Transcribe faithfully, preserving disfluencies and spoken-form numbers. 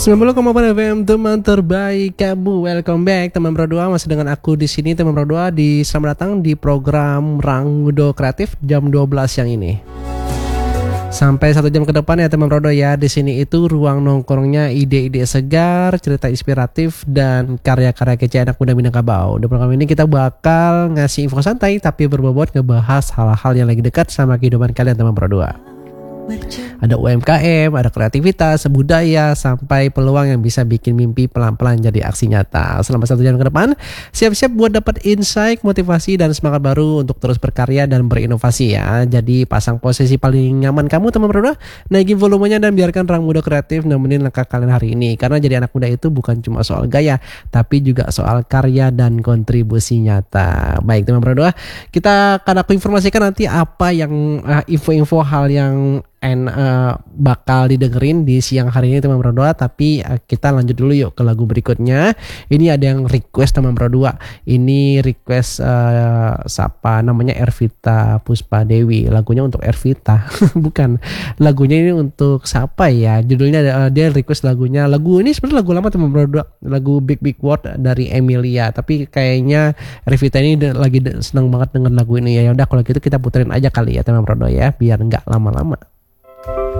sembilan puluh koma empat F M teman terbaik kamu. Welcome back teman berdua, masih dengan aku di sini teman berdua di selamat datang di program Rangmudo Kreatif jam dua belas yang ini. Sampai satu jam ke depan ya teman berdua ya. Di sini itu ruang nongkrongnya ide-ide segar, cerita inspiratif dan karya-karya kece anak muda Minangkabau. Di program ini kita bakal ngasih info santai tapi berbobot ngebahas hal-hal yang lagi dekat sama kehidupan kalian teman berdua. Ada U M K M, ada kreativitas, budaya, sampai peluang yang bisa bikin mimpi pelan-pelan jadi aksi nyata. Selama satu jam ke depan, siap-siap buat dapat insight, motivasi, dan semangat baru untuk terus berkarya dan berinovasi ya. Jadi pasang posisi paling nyaman kamu teman berdua, naikin volumenya dan biarkan Rangmudo Kreatif nemenin langkah kalian hari ini. Karena jadi anak muda itu bukan cuma soal gaya, tapi juga soal karya dan kontribusi nyata. Baik teman berdua, kita akan aku informasikan nanti apa yang uh, info-info hal yang and uh, bakal didengerin di siang hari ini teman berdua. Tapi uh, kita lanjut dulu yuk ke lagu berikutnya. Ini ada yang request teman berdua. Ini request uh, siapa namanya, Ervita Puspa Dewi. Lagunya untuk Ervita bukan, lagunya ini untuk siapa ya, judulnya uh, dia request lagunya. Lagu ini sebenarnya lagu lama teman berdua, lagu Big Big Word dari Emilia. Tapi kayaknya Ervita ini lagi senang banget dengan lagu ini ya. Udah kalau gitu kita puterin aja kali ya teman berdua ya, biar nggak lama-lama.